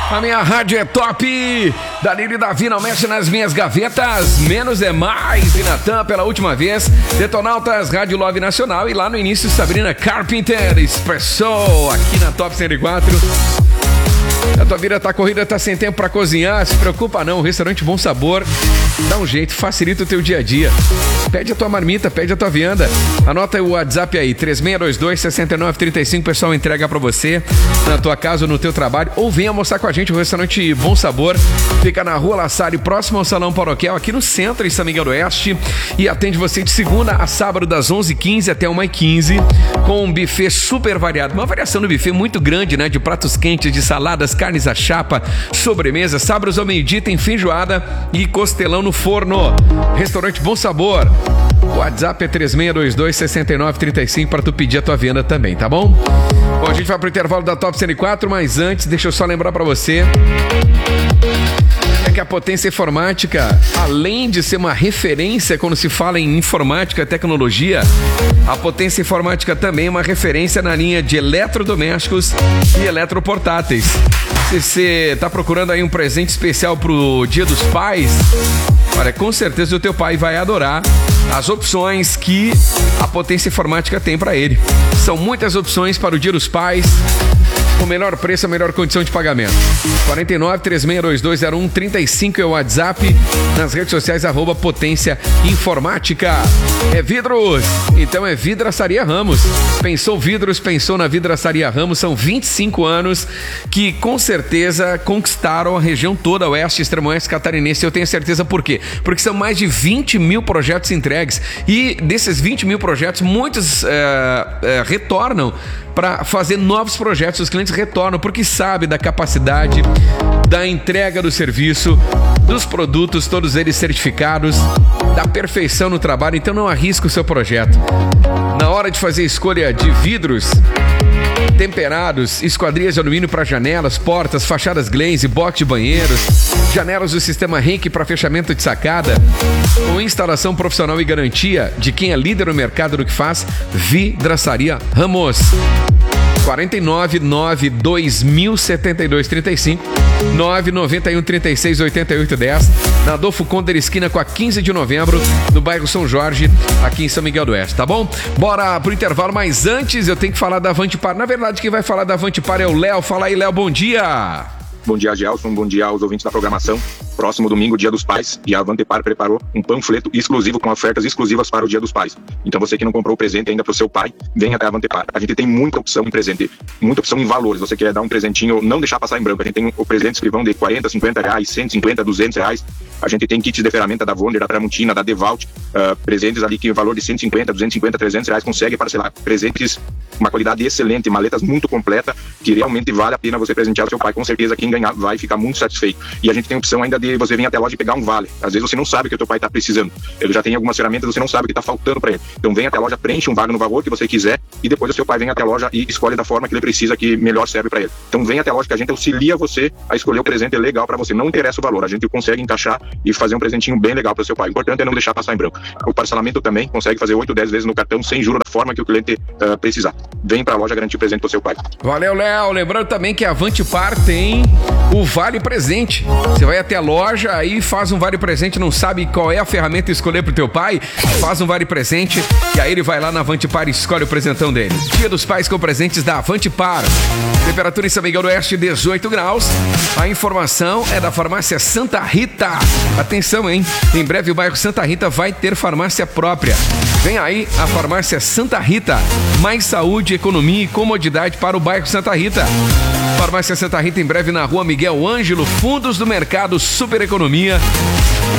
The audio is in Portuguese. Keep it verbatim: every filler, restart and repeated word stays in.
A minha rádio é top. Danilo e Davi não mexe nas minhas gavetas. Menos é mais. E Natan pela última vez. Detonautas, Rádio Love Nacional. E lá no início, Sabrina Carpenter expressou aqui na Top cento e quatro. A tua vida tá corrida, tá sem tempo pra cozinhar? Se preocupa não, o restaurante Bom Sabor dá um jeito, facilita o teu dia a dia. Pede a tua marmita, pede a tua vianda. Anota o WhatsApp aí, três seis dois dois, seis nove três cinco. O pessoal entrega pra você na tua casa ou no teu trabalho. Ou venha almoçar com a gente, o restaurante Bom Sabor fica na Rua Lassari, próximo ao Salão Paroquial, aqui no centro, em São Miguel do Oeste. E atende você de segunda a sábado, das onze e quinze até uma e quinze, com um buffet super variado. Uma variação no buffet muito grande, né? De pratos quentes, de saladas, carnes à chapa, sobremesa. Sábados ao meio-dia tem feijoada e costelão no forno. Restaurante Bom Sabor. O WhatsApp é três seis dois dois, seis nove três cinco para tu pedir a tua venda também, tá bom? Bom, a gente vai pro intervalo da Top cento e quatro, mas antes, deixa eu só lembrar para você é que a Potência Informática, além de ser uma referência quando se fala em informática e tecnologia, a Potência Informática também é uma referência na linha de eletrodomésticos e eletroportáteis. Se você está procurando aí um presente especial pro Dia dos Pais, olha, com certeza o teu pai vai adorar as opções que a Potência Informática tem para ele. São muitas opções para o Dia dos Pais, o melhor preço, a melhor condição de pagamento. quarenta e nove, três seis dois dois, zero um trinta e cinco é o WhatsApp. Nas redes sociais, arroba Potência Informática. É vidros, então é Vidraçaria Ramos. Pensou vidros, pensou na Vidraçaria Ramos. São vinte e cinco anos que com certeza conquistaram a região toda, oeste, extremo oeste catarinense. Eu tenho certeza por quê? Porque são mais de vinte mil projetos entregues. E desses vinte mil projetos, muitos é, é, retornam para fazer novos projetos. Os clientes retornam porque sabem da capacidade da entrega do serviço, dos produtos, todos eles certificados, da perfeição no trabalho. Então não arrisca o seu projeto. Na hora de fazer escolha de vidros temperados, esquadrias de alumínio para janelas, portas, fachadas glaze, box de banheiros, janelas do sistema Henke para fechamento de sacada, com instalação profissional e garantia de quem é líder no mercado do que faz, Vidraçaria Ramos. quarenta e nove, nove, dois mil, setenta e dois, trinta e cinco, nove nove um, trinta e seis, oitenta e oito, dez, na Adolfo Conder, esquina com a quinze de novembro, no bairro São Jorge, aqui em São Miguel do Oeste, tá bom? Bora pro intervalo, mas antes eu tenho que falar da Avantipar. Na verdade, quem vai falar da Avantipar é o Léo. Fala aí, Léo, bom dia! Bom dia, Gelson, bom dia aos ouvintes da programação. Próximo domingo, Dia dos Pais, e a Avantipar preparou um panfleto exclusivo com ofertas exclusivas para o Dia dos Pais. Então você que não comprou o presente ainda para o seu pai, venha até a Avantipar. A gente tem muita opção em presente, muita opção em valores. Você quer dar um presentinho, não deixar passar em branco. A gente tem presentes que vão de quarenta, cinquenta reais, cento e cinquenta, duzentos reais. A gente tem kits de ferramenta da Wonder, da Tramontina, da Devalt, uh, presentes ali que o valor de cento e cinquenta, duzentos e cinquenta, trezentos reais consegue parcelar. Presentes, uma qualidade excelente, maletas muito completa, que realmente vale a pena você presentear o seu pai. Com certeza quem ganhar vai ficar muito satisfeito. E a gente tem a opção ainda de você vir até a loja e pegar um vale. Às vezes você não sabe o que o teu pai está precisando. Ele já tem algumas ferramentas, você não sabe o que está faltando para ele. Então vem até a loja, preenche um vale no valor que você quiser e depois o seu pai vem até a loja e escolhe da forma que ele precisa, que melhor serve para ele. Então vem até a loja que a gente auxilia você a escolher o presente legal para você. Não interessa o valor, a gente consegue encaixar e fazer um presentinho bem legal para o seu pai. O importante é não deixar passar em branco. O parcelamento também consegue fazer oito, dez vezes no cartão sem juros da forma que o cliente uh, precisar. Vem para a loja garantir o presente para o seu pai. Valeu, Léo. Lembrando também que a Avantipar tem o Vale Presente. Você vai até a loja, aí faz um Vale Presente, não sabe qual é a ferramenta escolher pro teu pai? Faz um Vale Presente e aí ele vai lá na Avantipar e escolhe o presentão dele. Dia dos Pais com presentes da Avantipar. Temperatura em São Miguel do Oeste, dezoito graus. A informação é da farmácia Santa Rita. Atenção, hein? Em breve o bairro Santa Rita vai ter farmácia própria. Vem aí a farmácia Santa Rita. Mais saúde, economia e comodidade para o bairro Santa Rita. Farmácia Santa Rita em breve na Rua Miguel Ângelo, fundos do mercado Super Economia.